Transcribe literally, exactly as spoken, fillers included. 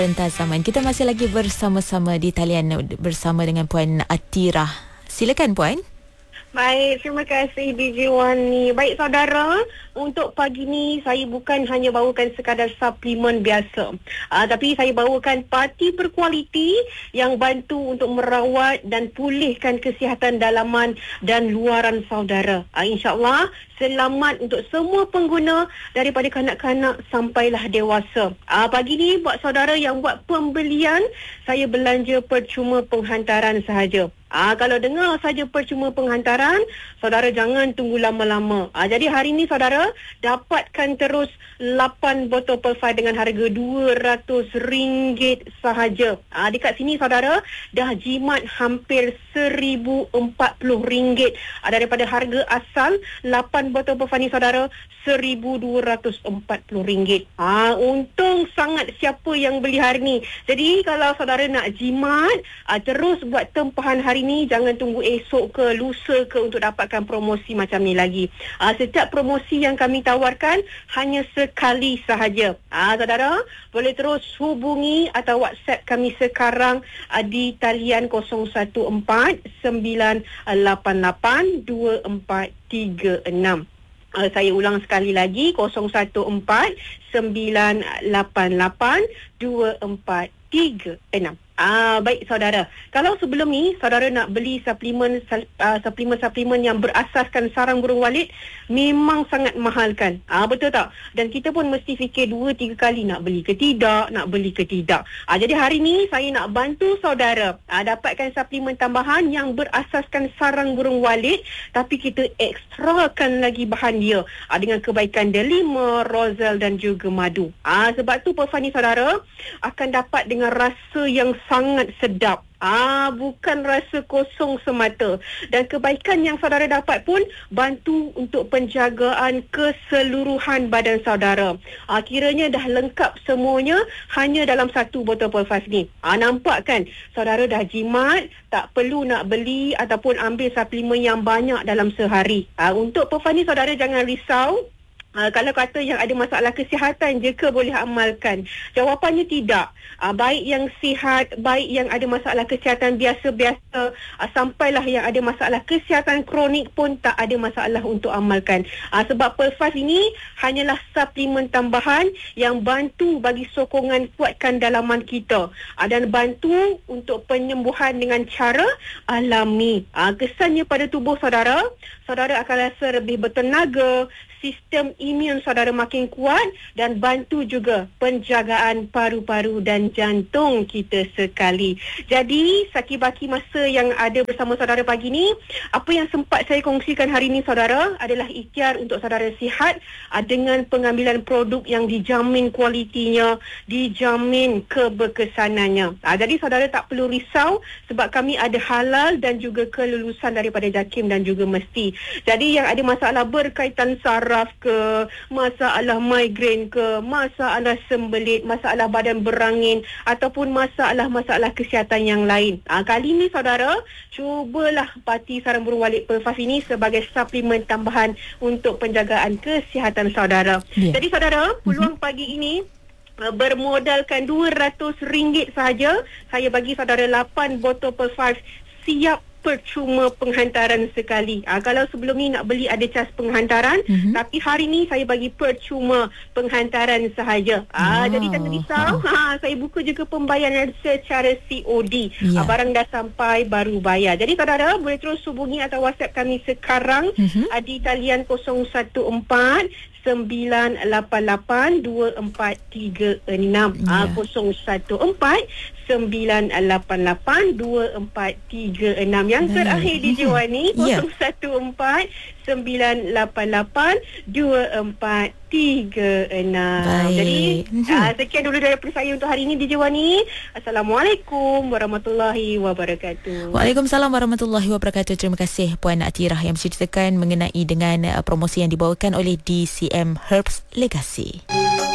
Rentas Zaman. Kita masih lagi bersama-sama di talian bersama dengan Puan Atira. Silakan Puan. Baik, terima kasih D J Wani. Baik saudara, untuk pagi ni saya bukan hanya bawakan sekadar suplemen biasa. Uh, tapi saya bawakan parti berkualiti yang bantu untuk merawat dan pulihkan kesihatan dalaman dan luaran saudara. Uh, InsyaAllah selamat untuk semua pengguna daripada kanak-kanak sampailah dewasa. Uh, pagi ni buat saudara yang buat pembelian, saya belanja percuma penghantaran sahaja. Ah, kalau dengar saja percuma penghantaran, saudara jangan tunggu lama-lama. Ah, jadi hari ini saudara dapatkan terus lapan botol Perfide dengan harga dua ratus ringgit sahaja. Ah, dekat sini saudara dah jimat hampir seribu empat puluh ringgit. Ah, daripada harga asal lapan botol Perfide ni saudara seribu dua ratus empat puluh ringgit. Ah, untung sangat siapa yang beli hari ni. Jadi kalau saudara nak jimat, ah, terus buat tempahan hari ni, jangan tunggu esok ke lusa ke untuk dapatkan promosi macam ni lagi. Aa, setiap promosi yang kami tawarkan hanya sekali sahaja. Aa, saudara boleh terus hubungi atau WhatsApp kami sekarang aa, di talian kosong satu empat sembilan lapan lapan dua empat tiga enam. Uh, saya ulang sekali lagi, kosong satu empat sembilan lapan lapan dua empat tiga enam. Ah, baik saudara. Kalau sebelum ni saudara nak beli suplemen uh, suplemen-suplemen yang berasaskan sarang burung walit, memang sangat mahal kan? Ah, betul tak? Dan kita pun mesti fikir dua tiga kali nak beli ke tidak, nak beli ke tidak. Ah, jadi hari ni saya nak bantu saudara ah, dapatkan suplemen tambahan yang berasaskan sarang burung walit, tapi kita ekstrakan lagi bahan dia ah, dengan kebaikan delima, rozal dan juga madu. Ah, sebab tu Perfide ni saudara akan dapat dengan rasa yang sangat sedap. Ah, bukan rasa kosong semata. Dan kebaikan yang saudara dapat pun bantu untuk penjagaan keseluruhan badan saudara. Ah, kiranya dah lengkap semuanya hanya dalam satu botol Perfide ni. Ah, nampak kan? Saudara dah jimat, tak perlu nak beli ataupun ambil suplemen yang banyak dalam sehari. Ah, untuk Perfide ni saudara jangan risau. Uh, kalau kata yang ada masalah kesihatan je ke boleh amalkan? Jawapannya tidak. Uh, baik yang sihat, baik yang ada masalah kesihatan biasa-biasa, uh, sampailah yang ada masalah kesihatan kronik pun tak ada masalah untuk amalkan. Uh, sebab Perfide ini hanyalah suplemen tambahan yang bantu bagi sokongan kuatkan dalaman kita. Uh, dan bantu untuk penyembuhan dengan cara alami. Uh, kesannya pada tubuh saudara, saudara akan rasa lebih bertenaga, sistem imun saudara makin kuat dan bantu juga penjagaan paru-paru dan jantung kita sekali. Jadi, saki-baki masa yang ada bersama saudara pagi ni, apa yang sempat saya kongsikan hari ni saudara adalah ikhtiar untuk saudara sihat aa, dengan pengambilan produk yang dijamin kualitinya, dijamin keberkesanannya. Aa, jadi saudara tak perlu risau sebab kami ada halal dan juga kelulusan daripada JAKIM dan juga Mesti. Jadi yang ada masalah berkaitan saraf ke, masalah migrain ke, masalah sembelit, masalah badan berangin ataupun masalah-masalah kesihatan yang lain. Ha, kali ni saudara, cubalah parti sarang burung walit Perfide ini sebagai suplemen tambahan untuk penjagaan kesihatan saudara. Yeah. Jadi saudara, peluang mm-hmm. pagi ini bermodalkan dua ratus ringgit sahaja, saya bagi saudara lapan botol Perfide siap percuma penghantaran sekali. Ah, kalau sebelum ni nak beli ada cas penghantaran, mm-hmm. tapi hari ni saya bagi percuma penghantaran sahaja. Ah, oh. Jadi jangan risau. Ha, saya buka juga pembayaran secara C O D. Yeah. Ah, barang dah sampai baru bayar. Jadi saudara boleh terus hubungi atau WhatsApp kami sekarang mm-hmm. ah, di talian kosong satu empat sembilan lapan lapan dua empat tiga enam. Yeah. Ah, kosong satu empat sembilan lapan lapan dua empat tiga enam. Yang terakhir di Jawa ni kosong satu empat sembilan lapan lapan dua empat tiga enam. Jadi uh, sekian dulu daripada saya untuk hari ini di Jawa ni. Assalamualaikum warahmatullahi wabarakatuh. Waalaikumsalam warahmatullahi wabarakatuh. Terima kasih Puan Atira yang menceritakan mengenai dengan uh, promosi yang dibawakan oleh D C M Herbs Legacy.